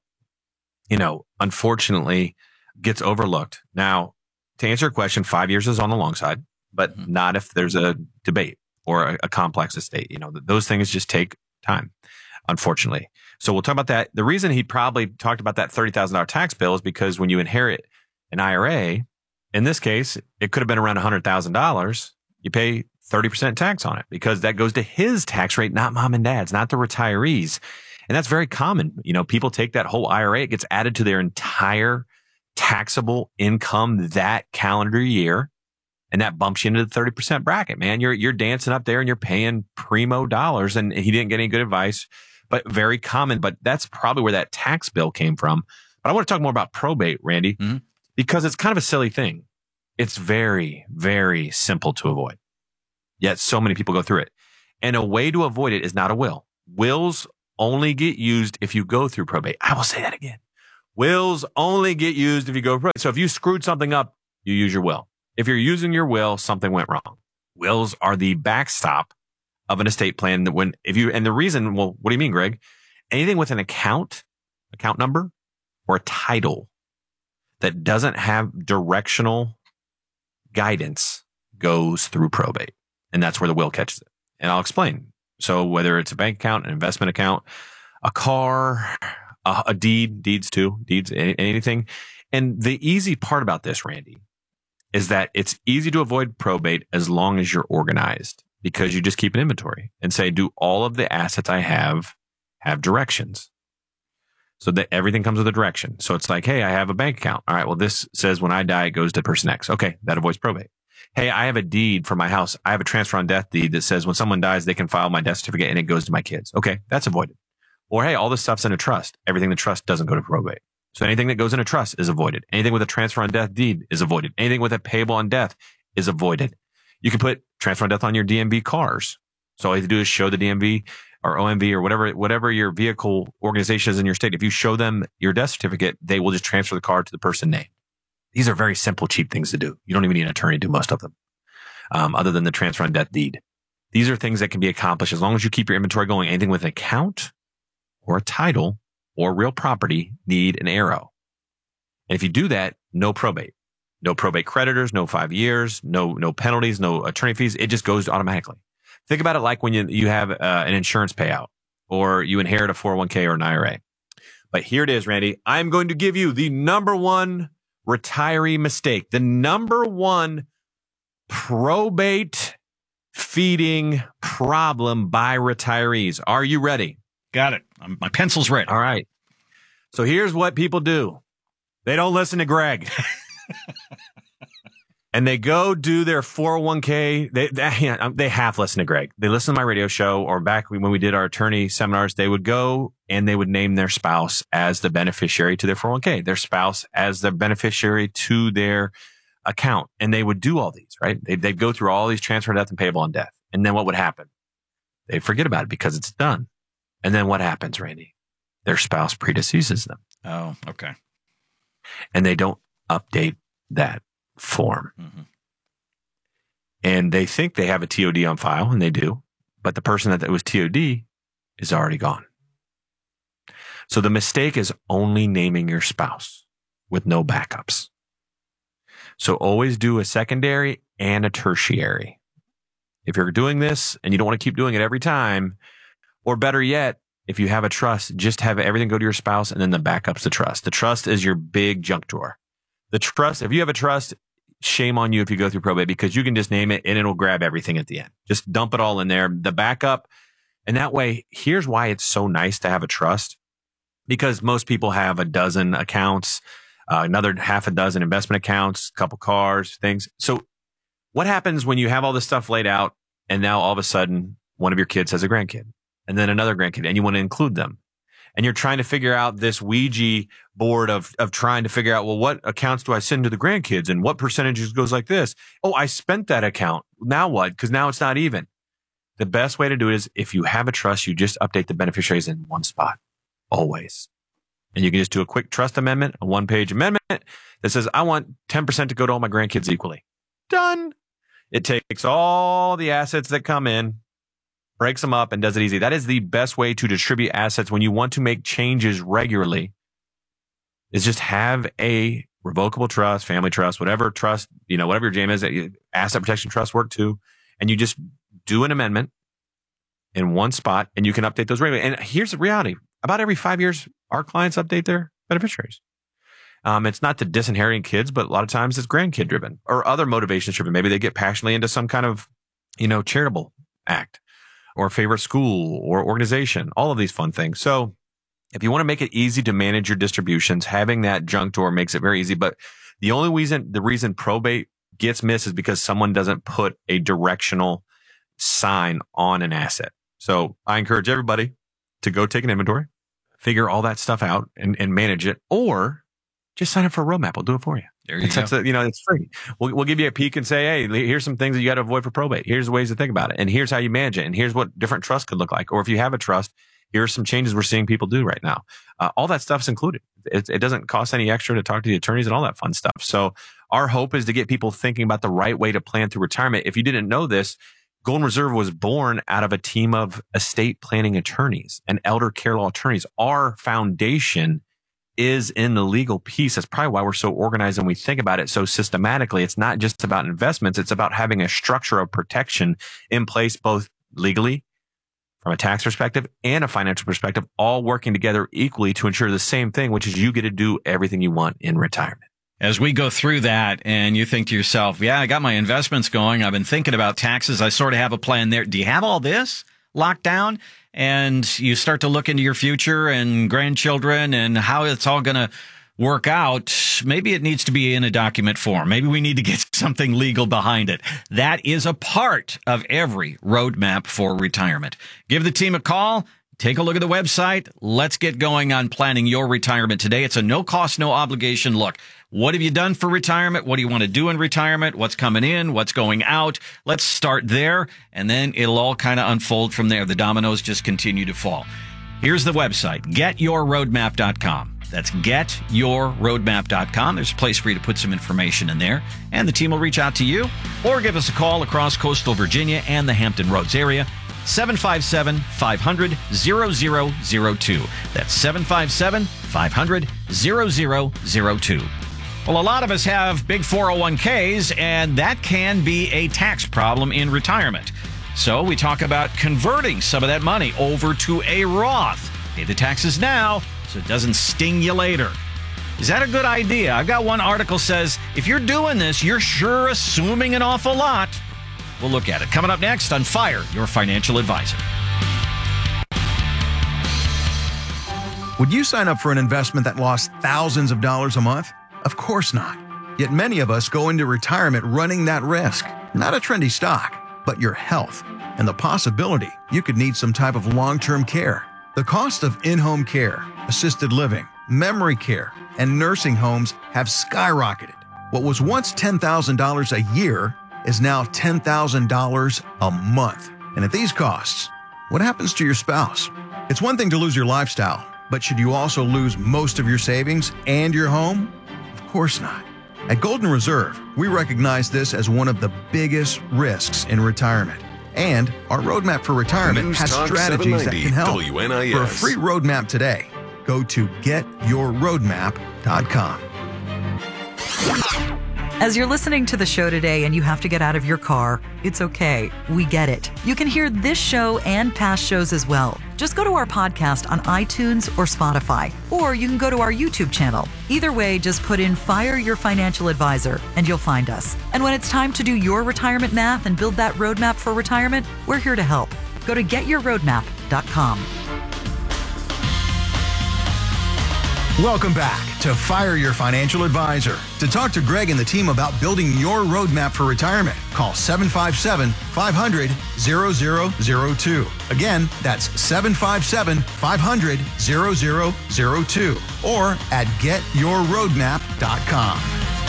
unfortunately gets overlooked. Now, to answer your question, 5 years is on the long side, but not if there's a debate or a complex estate. Those things just take time, unfortunately. So we'll talk about that. The reason he probably talked about that $30,000 tax bill is because when you inherit an IRA, in this case, it could have been around $100,000. You pay 30% tax on it because that goes to his tax rate, not mom and dad's, not the retirees. And that's very common. People take that whole IRA, it gets added to their entire taxable income that calendar year. And that bumps you into the 30% bracket, man. You're dancing up there and you're paying primo dollars. And he didn't get any good advice, but very common. But that's probably where that tax bill came from. But I want to talk more about probate, Randy, because it's kind of a silly thing. It's very, very simple to avoid. Yet so many people go through it. And a way to avoid it is not a will. Wills only get used if you go through probate. I will say that again. Wills only get used if you go through probate. So if you screwed something up, you use your will. If you're using your will, something went wrong. Wills are the backstop of an estate plan. That and the reason, well, what do you mean, Greg? Anything with an account number, or a title that doesn't have directional guidance goes through probate. And that's where the will catches it. And I'll explain. So whether it's a bank account, an investment account, a car, a deeds, anything. And the easy part about this, Randy, is that it's easy to avoid probate as long as you're organized, because you just keep an inventory and say, do all of the assets I have directions? So that everything comes with a direction. So it's like, hey, I have a bank account. All right, well, this says when I die, it goes to person X. Okay, that avoids probate. Hey, I have a deed for my house. I have a transfer on death deed that says when someone dies, they can file my death certificate and it goes to my kids. Okay, that's avoided. Or hey, all this stuff's in a trust. Everything in the trust doesn't go to probate. So anything that goes in a trust is avoided. Anything with a transfer on death deed is avoided. Anything with a payable on death is avoided. You can put transfer on death on your DMV cars. So all you have to do is show the DMV or OMV or whatever your vehicle organization is in your state. If you show them your death certificate, they will just transfer the car to the person named. These are very simple, cheap things to do. You don't even need an attorney to do most of them, other than the transfer on death deed. These are things that can be accomplished as long as you keep your inventory going. Anything with an account or a title or real property need an arrow. And if you do that, no probate. No probate creditors, no 5 years, no penalties, no attorney fees. It just goes automatically. Think about it like when you have an insurance payout or you inherit a 401k or an IRA. But here it is, Randy. I'm going to give you the number one retiree mistake, the number one probate feeding problem by retirees. Are you ready? Got it. My pencil's ready. All right. So here's what people do. They don't listen to Greg. And they go do their 401k. They half listen to Greg. They listen to my radio show, or back when we did our attorney seminars, they would go and they would name their spouse as the beneficiary to their 401k, their spouse as the beneficiary to their account. And they would do all these, right? They'd go through all these transfer death and payable on death. And then what would happen? They forget about it because it's done. And then what happens, Randy? Their spouse predeceases them. Oh, okay. And they don't update that form. Mm-hmm. And they think they have a TOD on file, and they do, but the person that was TOD is already gone. So the mistake is only naming your spouse with no backups. So always do a secondary and a tertiary. If you're doing this and you don't want to keep doing it every time, or better yet, if you have a trust, just have everything go to your spouse and then the backup's the trust. The trust is your big junk drawer. The trust, if you have a trust, shame on you if you go through probate, because you can just name it and it'll grab everything at the end. Just dump it all in there, the backup. And that way, here's why it's so nice to have a trust, because most people have a dozen accounts, another half a dozen investment accounts, a couple cars, things. So what happens when you have all this stuff laid out and now all of a sudden one of your kids has a grandkid and then another grandkid and you want to include them? And you're trying to figure out this Ouija board of trying to figure out, well, what accounts do I send to the grandkids and what percentages goes like this? Oh, I spent that account. Now what? Because now it's not even. The best way to do it is if you have a trust, you just update the beneficiaries in one spot, always. And you can just do a quick trust amendment, a one-page amendment that says, I want 10% to go to all my grandkids equally. Done. It takes all the assets that come in, breaks them up, and does it easy. That is the best way to distribute assets when you want to make changes regularly, is just have a revocable trust, family trust, whatever trust, whatever your jam is, asset protection trust work too. And you just do an amendment in one spot and you can update those regularly. And here's the reality. About every 5 years, our clients update their beneficiaries. It's not to disinheriting kids, but a lot of times it's grandkid driven or other motivations driven. Maybe they get passionately into some kind of, charitable act or favorite school or organization, all of these fun things. So If you want to make it easy to manage your distributions, having that junk drawer makes it very easy. But the reason probate gets missed is because someone doesn't put a directional sign on an asset. So I encourage everybody to go take an inventory, figure all that stuff out and manage it, or just sign up for a roadmap. We'll do it for you. There you go. It's free. We'll give you a peek and say, hey, here's some things that you got to avoid for probate. Here's the ways to think about it. And here's how you manage it. And here's what different trusts could look like. Or if you have a trust, here are some changes we're seeing people do right now. All that stuff's included. It doesn't cost any extra to talk to the attorneys and all that fun stuff. So our hope is to get people thinking about the right way to plan through retirement. If you didn't know this, Golden Reserve was born out of a team of estate planning attorneys and elder care law attorneys. Our foundation is in the legal piece. That's probably why we're so organized and we think about it so systematically. It's not just about investments. It's about having a structure of protection in place, both legally, from a tax perspective and a financial perspective, all working together equally to ensure the same thing, which is you get to do everything you want in retirement. As we go through that and you think to yourself, yeah, I got my investments going. I've been thinking about taxes. I sort of have a plan there. Do you have all this locked down? And you start to look into your future and grandchildren and how it's all going to work out. Maybe it needs to be in a document form. Maybe we need to get something legal behind it. That is a part of every roadmap for retirement. Give the team a call. Take a look at the website. Let's get going on planning your retirement today. It's a no cost, no obligation look. What have you done for retirement? What do you want to do in retirement? What's coming in? What's going out? Let's start there, and then it'll all kind of unfold from there. The dominoes just continue to fall. Here's the website, getyourroadmap.com. That's getyourroadmap.com. There's a place for you to put some information in there, and the team will reach out to you or give us a call across coastal Virginia and the Hampton Roads area. 757-500-0002. That's 757-500-0002. Well, a lot of us have big 401ks, and that can be a tax problem in retirement. So we talk about converting some of that money over to a Roth. Pay the taxes now so it doesn't sting you later. Is that a good idea? I've got one article says, if you're doing this, you're sure assuming an awful lot. We'll look at it. Coming up next on Fire Your Financial Advisor. Would you sign up for an investment that lost thousands of dollars a month? Of course not. Yet many of us go into retirement running that risk. Not a trendy stock, but your health and the possibility you could need some type of long-term care. The cost of in-home care, assisted living, memory care, and nursing homes have skyrocketed. What was once $10,000 a year is now $10,000 a month. And at these costs, what happens to your spouse? It's one thing to lose your lifestyle, but should you also lose most of your savings and your home? Of course not. At Golden Reserve, we recognize this as one of the biggest risks in retirement. And our Roadmap for Retirement News has Talk strategies that can help. WNIS. For a free roadmap today, go to getyourroadmap.com. As you're listening to the show today and you have to get out of your car, it's okay. We get it. You can hear this show and past shows as well. Just go to our podcast on iTunes or Spotify, or you can go to our YouTube channel. Either way, just put in Fire Your Financial Advisor and you'll find us. And when it's time to do your retirement math and build that roadmap for retirement, we're here to help. Go to getyourroadmap.com. Welcome back to Fire Your Financial Advisor. To talk to Greg and the team about building your roadmap for retirement, call 757-500-0002. Again, that's 757-500-0002 or at getyourroadmap.com.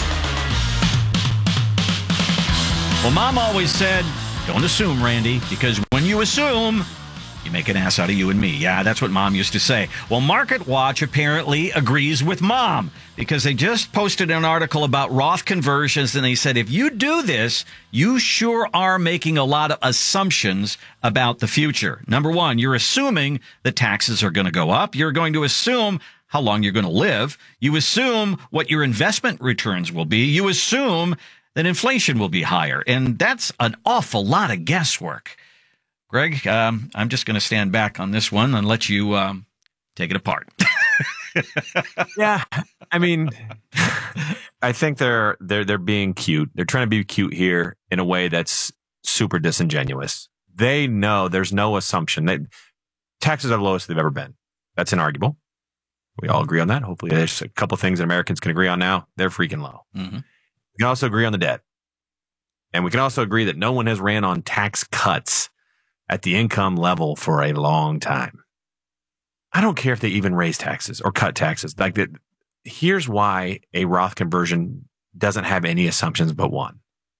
Well, Mom always said, don't assume, Randy, because when you assume, you make an ass out of you and me. Yeah, that's what Mom used to say. Well, MarketWatch apparently agrees with Mom because they just posted an article about Roth conversions, and they said, if you do this, you sure are making a lot of assumptions about the future. Number one, you're assuming the taxes are going to go up. You're going to assume how long you're going to live. You assume what your investment returns will be. You assume that inflation will be higher. And that's an awful lot of guesswork. Greg, I'm just going to stand back on this one and let you take it apart. Yeah, I mean, I think they're being cute. They're trying to be cute here in a way that's super disingenuous. They know there's no assumption that taxes are the lowest they've ever been. That's inarguable. We all agree on that. Hopefully there's a couple things that Americans can agree on now. They're freaking low. Mm-hmm. We can also agree on the debt. And we can also agree that no one has ran on tax cuts at the income level for a long time. I don't care if they even raise taxes or cut taxes. Like that. Here's why a Roth conversion doesn't have any assumptions but one.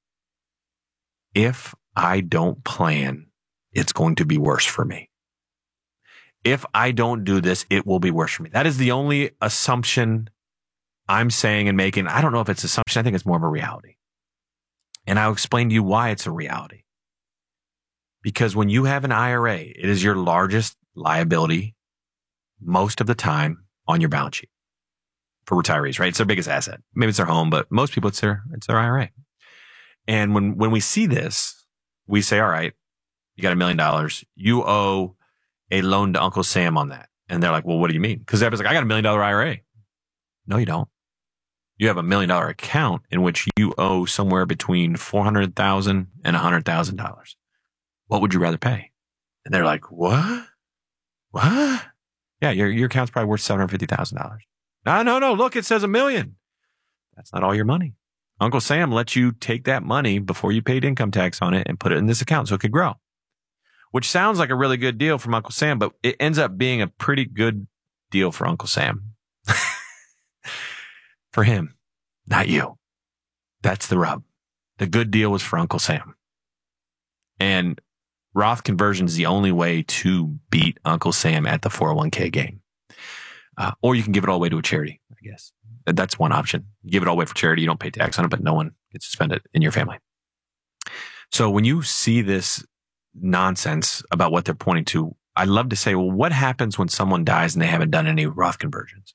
If I don't plan, it's going to be worse for me. If I don't do this, it will be worse for me. That is the only assumption I'm saying and making. I don't know if it's assumption. I think it's more of a reality. And I'll explain to you why it's a reality. Because when you have an IRA, it is your largest liability most of the time on your balance sheet for retirees, right? It's their biggest asset. Maybe it's their home, but most people, it's their IRA. And when we see this, we say, all right, you got $1 million. You owe a loan to Uncle Sam on that. And they're like, well, what do you mean? Because everybody's like, I got $1 million IRA. No, you don't. You have $1 million account in which you owe somewhere between $400,000 and $100,000. What would you rather pay? And they're like, what? What? Yeah, your account's probably worth $750,000. No. Look, it says $1 million. That's not all your money. Uncle Sam lets you take that money before you paid income tax on it and put it in this account so it could grow. Which sounds like a really good deal from Uncle Sam, but it ends up being a pretty good deal for Uncle Sam. For him, not you. That's the rub. The good deal was for Uncle Sam. And Roth conversion is the only way to beat Uncle Sam at the 401k game. Or you can give it all away to a charity, I guess. That's one option. You give it all away for charity. You don't pay tax on it, but no one gets to spend it in your family. So when you see this nonsense about what they're pointing to, I'd love to say, well, what happens when someone dies and they haven't done any Roth conversions?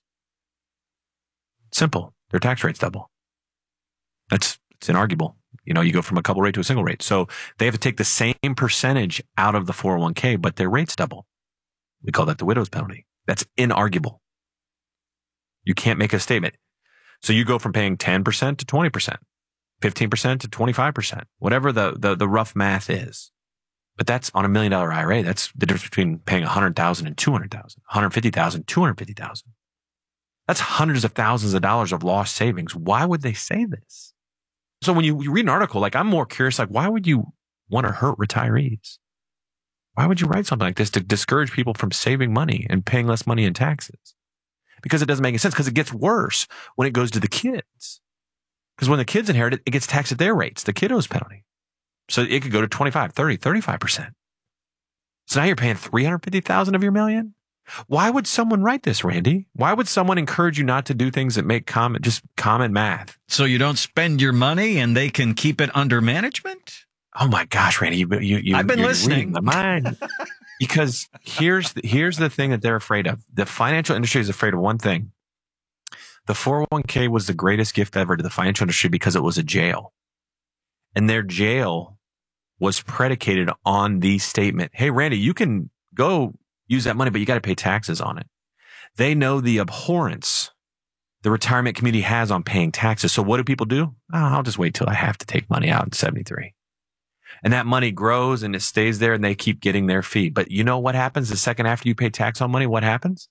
Simple. Their tax rate's double. It's inarguable. You know, you go from a couple rate to a single rate. So they have to take the same percentage out of the 401k, but their rate's double. We call that the widow's penalty. That's inarguable. You can't make a statement. So you go from paying 10% to 20%, 15% to 25%, whatever the rough math is. But that's on $1 million IRA. That's the difference between paying $100,000 and $200,000, $150,000, $250,000. That's hundreds of thousands of dollars of lost savings. Why would they say this? So when you read an article, like I'm more curious, like why would you want to hurt retirees? Why would you write something like this to discourage people from saving money and paying less money in taxes? Because it doesn't make any sense, because it gets worse when it goes to the kids. Because when the kids inherit it, it gets taxed at their rates, the kiddo's penalty. So it could go to 25, 30, 35%. So now you're paying $350,000 of your $1 million? Why would someone write this, Randy? Why would someone encourage you not to do things that make common math? So you don't spend your money and they can keep it under management? Oh my gosh, Randy, I've been listening. My mind. Because here's the thing that they're afraid of. The financial industry is afraid of one thing. The 401k was the greatest gift ever to the financial industry because it was a jail. And their jail was predicated on the statement, hey, Randy, you can go use that money, but you got to pay taxes on it. They know the abhorrence the retirement community has on paying taxes. So what do people do? Oh, I'll just wait till I have to take money out in 73. And that money grows and it stays there and they keep getting their fee. But you know what happens the second after you pay tax on money? What happens?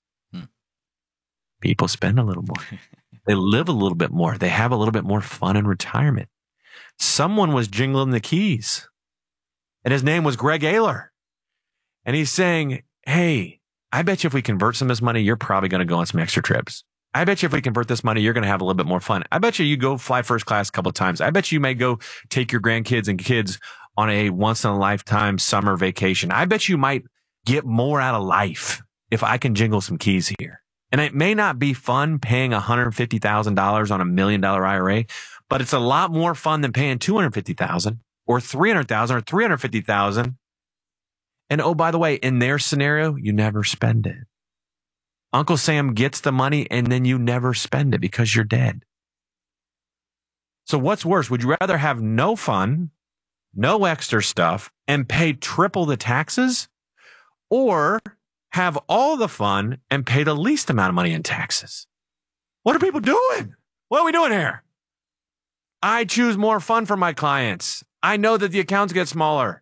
People spend a little more. They live a little bit more. They have a little bit more fun in retirement. Someone was jingling the keys and his name was Greg Ayler. And he's saying, hey, I bet you if we convert some of this money, you're probably going to go on some extra trips. I bet you if we convert this money, you're going to have a little bit more fun. I bet you go fly first class a couple of times. I bet you may go take your grandkids and kids on a once in a lifetime summer vacation. I bet you might get more out of life if I can jingle some keys here. And it may not be fun paying $150,000 on $1 million IRA, but it's a lot more fun than paying $250,000 or $300,000 or $350,000. And oh, by the way, in their scenario, you never spend it. Uncle Sam gets the money and then you never spend it because you're dead. So what's worse? Would you rather have no fun, no extra stuff, and pay triple the taxes, or have all the fun and pay the least amount of money in taxes? What are people doing? What are we doing here? I choose more fun for my clients. I know that the accounts get smaller.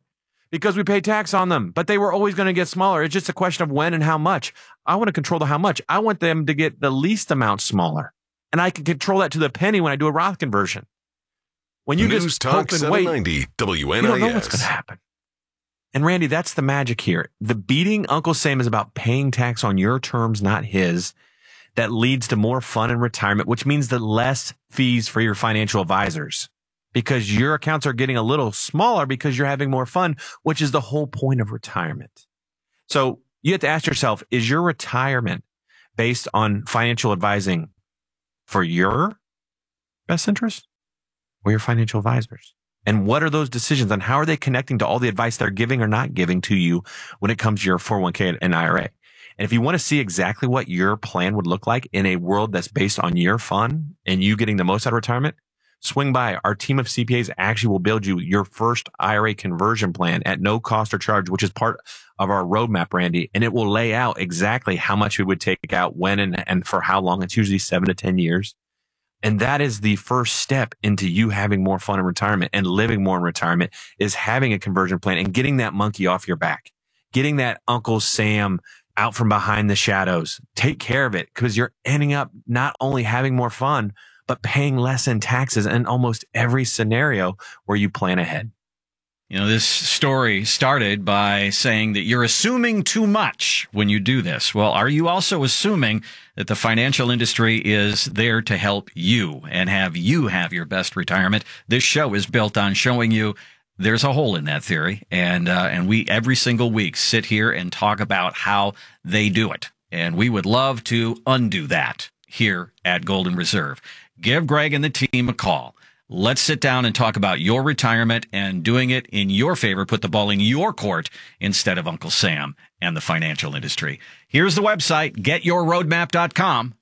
because we pay tax on them, but they were always going to get smaller. It's just a question of when and how much. I want to control the how much. I want them to get the least amount smaller. And I can control that to the penny when I do a Roth conversion. When you News just Talk hope and wait, 790 WNIS. you don't know what's going to happen. And Randy, that's the magic here. The beating Uncle Sam is about paying tax on your terms, not his. That leads to more fun in retirement, which means the less fees for your financial advisors because your accounts are getting a little smaller because you're having more fun, which is the whole point of retirement. So you have to ask yourself, is your retirement based on financial advising for your best interest or your financial advisors? And what are those decisions and how are they connecting to all the advice they're giving or not giving to you when it comes to your 401k and IRA? And if you want to see exactly what your plan would look like in a world that's based on your fun and you getting the most out of retirement, swing by. Our team of CPAs actually will build you your first IRA conversion plan at no cost or charge, which is part of our roadmap, Randy. And it will lay out exactly how much we would take out, when, and for how long. It's usually 7 to 10 years. And that is the first step into you having more fun in retirement and living more in retirement, is having a conversion plan and getting that monkey off your back, getting that Uncle Sam out from behind the shadows. Take care of it because you're ending up not only having more fun, but paying less in taxes in almost every scenario where you plan ahead. You know, this story started by saying that you're assuming too much when you do this. Well, are you also assuming that the financial industry is there to help you and have you have your best retirement? This show is built on showing you there's a hole in that theory. And we every single week sit here and talk about how they do it. And we would love to undo that here at Golden Reserve. Give Greg and the team a call. Let's sit down and talk about your retirement and doing it in your favor. Put the ball in your court instead of Uncle Sam and the financial industry. Here's the website, getyourroadmap.com.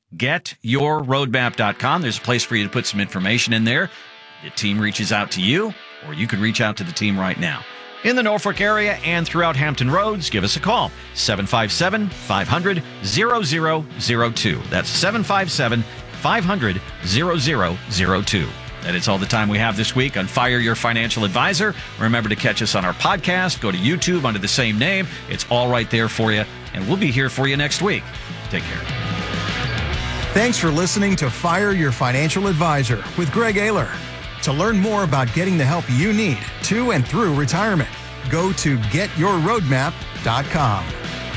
Getyourroadmap.com. There's a place for you to put some information in there. The team reaches out to you, or you could reach out to the team right now. In the Norfolk area and throughout Hampton Roads, give us a call, 757-500-0002. That's 757-500-0002. That is all the time we have this week on Fire Your Financial Advisor. Remember to catch us on our podcast. Go to YouTube under the same name. It's all right there for you, and we'll be here for you next week. Take care. Thanks for listening to Fire Your Financial Advisor with Greg Ayler. To learn more about getting the help you need to and through retirement, go to getyourroadmap.com.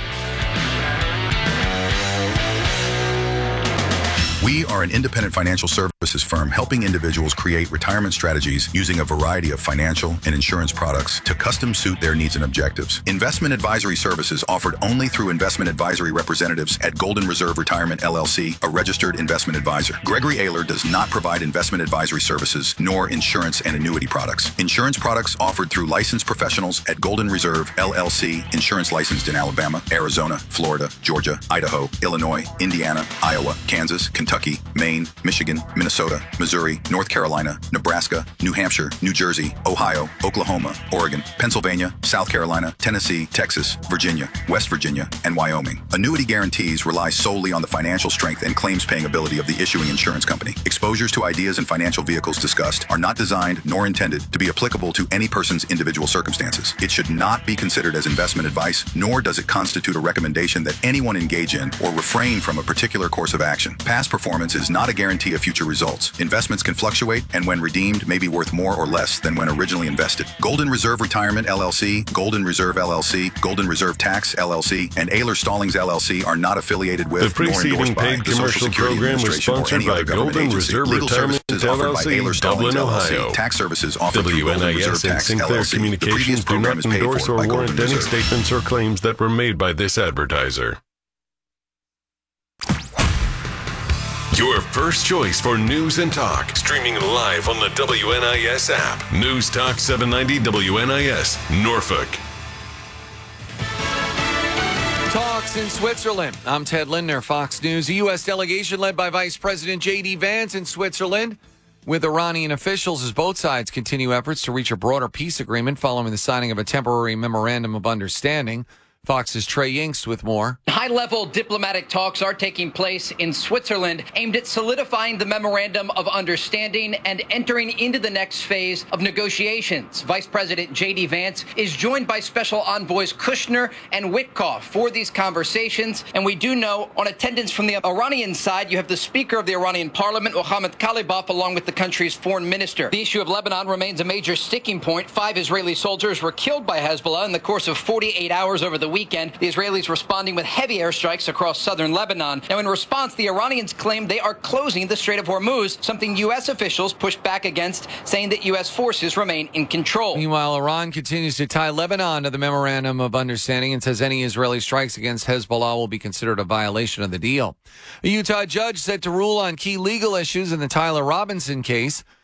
We are an independent financial services firm helping individuals create retirement strategies using a variety of financial and insurance products to custom suit their needs and objectives. Investment advisory services offered only through investment advisory representatives at Golden Reserve Retirement LLC, a registered investment advisor. Gregory Ayler does not provide investment advisory services nor insurance and annuity products. Insurance products offered through licensed professionals at Golden Reserve LLC, insurance licensed in Alabama, Arizona, Florida, Georgia, Idaho, Illinois, Indiana, Iowa, Kansas, Kentucky, Maine, Michigan, Minnesota, Missouri, North Carolina, Nebraska, New Hampshire, New Jersey, Ohio, Oklahoma, Oregon, Pennsylvania, South Carolina, Tennessee, Texas, Virginia, West Virginia, and Wyoming. Annuity guarantees rely solely on the financial strength and claims-paying ability of the issuing insurance company. Exposures to ideas and financial vehicles discussed are not designed nor intended to be applicable to any person's individual circumstances. It should not be considered as investment advice, nor does it constitute a recommendation that anyone engage in or refrain from a particular course of action. Past performance is not a guarantee of future results. Investments can fluctuate and when redeemed may be worth more or less than when originally invested. Golden Reserve Retirement LLC, Golden Reserve LLC, Golden Reserve Tax LLC, and Ayler Stallings LLC are not affiliated with The preceding nor endorsed by paid the Social commercial Security program was Administration or sponsored any by other government Golden agency. Reserve Legal Retirement services offered by Ayler LLC, Stallings Dublin, LLC. Ohio. Tax services offered through Golden Reserve WNIS and Tax Sinclair LLC. The Communications previous do program not is paid endorse for or by warrant Golden any Reserve. statements or claims that were made by this advertiser. Your first choice for news and talk. Streaming live on the WNIS app. News Talk 790 WNIS, Norfolk. Talks in Switzerland. I'm Ted Lindner, Fox News. A U.S. delegation led by Vice President J.D. Vance in Switzerland with Iranian officials as both sides continue efforts to reach a broader peace agreement following the signing of a temporary memorandum of understanding. Fox's Trey Yingst with more. High-level diplomatic talks are taking place in Switzerland aimed at solidifying the Memorandum of Understanding and entering into the next phase of negotiations. Vice President J.D. Vance is joined by Special Envoys Kushner and Witkoff for these conversations. And we do know on attendance from the Iranian side, you have the Speaker of the Iranian Parliament, Mohammad Khalibaf, along with the country's foreign minister. The issue of Lebanon remains a major sticking point. 5 Israeli soldiers were killed by Hezbollah in the course of 48 hours over the weekend. The Israelis responding with heavy airstrikes across southern Lebanon. Now, in response, the Iranians claim they are closing the Strait of Hormuz, something U.S. officials pushed back against, saying that U.S. forces remain in control. Meanwhile, Iran continues to tie Lebanon to the Memorandum of Understanding and says any Israeli strikes against Hezbollah will be considered a violation of the deal. A Utah judge set to rule on key legal issues in the Tyler Robinson case.